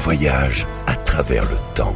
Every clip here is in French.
voyage à travers le temps.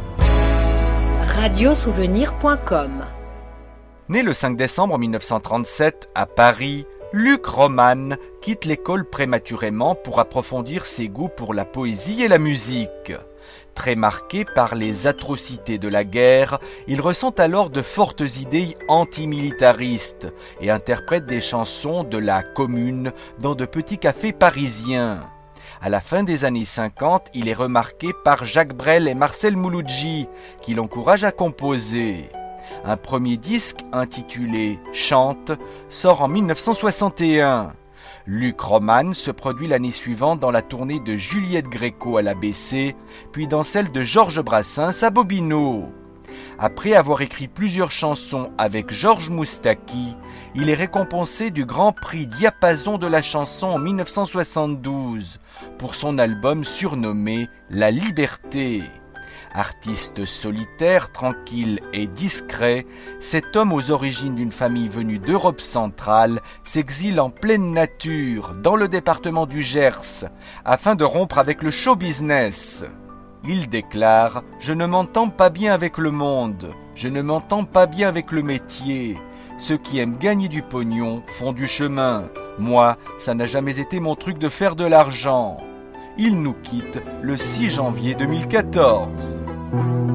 Radiosouvenir.com. Né le 5 décembre 1937 à Paris, Luc Roman quitte l'école prématurément pour approfondir ses goûts pour la poésie et la musique. Très marqué par les atrocités de la guerre, il ressent alors de fortes idées antimilitaristes et interprète des chansons de la Commune dans de petits cafés parisiens. À la fin des années 50, il est remarqué par Jacques Brel et Marcel Mouloudji, qui l'encouragent à composer. Un premier disque intitulé « Chante » sort en 1961. Luc Roman se produit l'année suivante dans la tournée de Juliette Gréco à l'ABC, puis dans celle de Georges Brassens à Bobino. Après avoir écrit plusieurs chansons avec Georges Moustaki, il est récompensé du Grand Prix Diapason de la chanson en 1972 pour son album surnommé La Liberté. Artiste solitaire, tranquille et discret, cet homme aux origines d'une famille venue d'Europe centrale s'exile en pleine nature, dans le département du Gers, afin de rompre avec le show business. Il déclare « Je ne m'entends pas bien avec le monde, je ne m'entends pas bien avec le métier. Ceux qui aiment gagner du pognon font du chemin. Moi, ça n'a jamais été mon truc de faire de l'argent. » Il nous quitte le 6 janvier 2014.